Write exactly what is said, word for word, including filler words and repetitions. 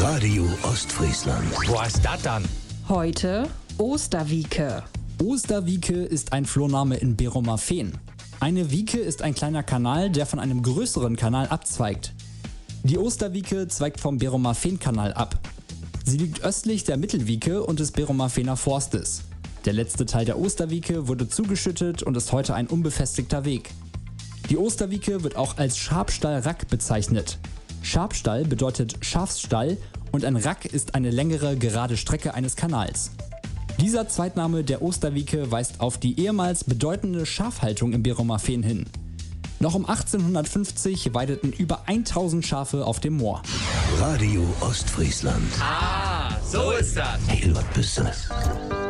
Radio Ostfriesland. Wo ist das dann? Heute Osterwieke. Osterwieke ist ein Flurname in Beromafehn. Eine Wieke ist ein kleiner Kanal, der von einem größeren Kanal abzweigt. Die Osterwieke zweigt vom Beromafehn-Kanal ab. Sie liegt östlich der Mittelwieke und des Beromafehner Forstes. Der letzte Teil der Osterwieke wurde zugeschüttet und ist heute ein unbefestigter Weg. Die Osterwieke wird auch als Schabstall-Rack bezeichnet. Schabstall bedeutet Schafsstall und ein Rack ist eine längere, gerade Strecke eines Kanals. Dieser Zweitname der Osterwieke weist auf die ehemals bedeutende Schafhaltung im Beromafehn hin. Noch um achtzehnhundertfünfzig weideten über tausend Schafe auf dem Moor. Radio Ostfriesland. Ah, so ist das. Hey, was bist du?